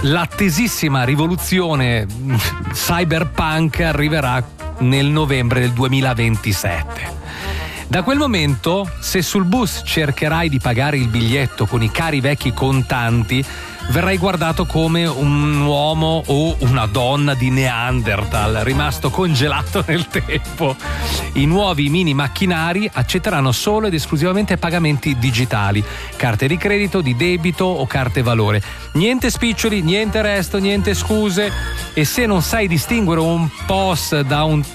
l'attesissima rivoluzione cyberpunk arriverà nel novembre del 2027. Da quel momento, se sul bus cercherai di pagare il biglietto con i cari vecchi contanti, verrai guardato come un uomo o una donna di Neanderthal rimasto congelato nel tempo. I nuovi mini macchinari accetteranno solo ed esclusivamente pagamenti digitali, carte di credito, di debito o carte valore. Niente spiccioli, niente resto, niente scuse. E se non sai distinguere un POS da un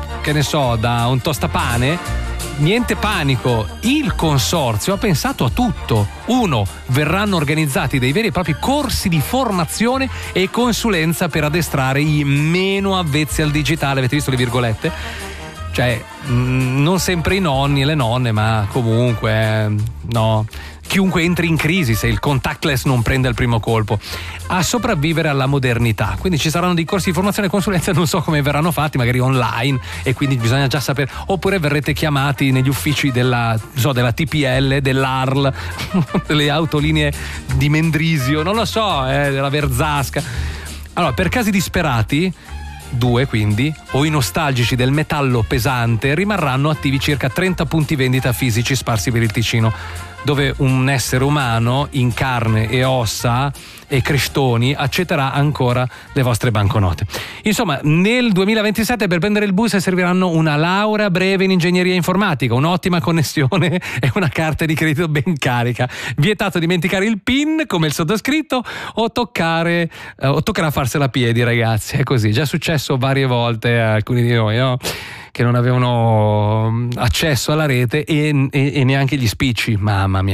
tostapane, niente panico, il consorzio ha pensato a tutto. 1. Verranno organizzati dei veri e propri corsi di formazione e consulenza per addestrare i meno avvezzi al digitale. Avete visto le virgolette? Cioè, non sempre i nonni e le nonne, ma comunque, no. Chiunque entri in crisi se il contactless non prende il primo colpo, a sopravvivere alla modernità. Quindi ci saranno dei corsi di formazione e consulenza, non so come verranno fatti, magari online, e quindi bisogna già sapere, oppure verrete chiamati negli uffici della TPL, dell'ARL, delle autolinee di Mendrisio, non lo so, della Verzasca. Allora, per casi disperati, 2 quindi, o i nostalgici del metallo pesante, rimarranno attivi circa 30 punti vendita fisici sparsi per il Ticino, dove un essere umano in carne e ossa e crestoni accetterà ancora le vostre banconote. Insomma, nel 2027 per prendere il bus serviranno una laurea breve in ingegneria informatica, un'ottima connessione e una carta di credito ben carica. Vietato dimenticare il PIN come il sottoscritto o toccherà farsela a piedi, ragazzi. È così, già successo varie volte a alcuni di noi, no? Che non avevano accesso alla rete e neanche gli spicci. Mamma mia.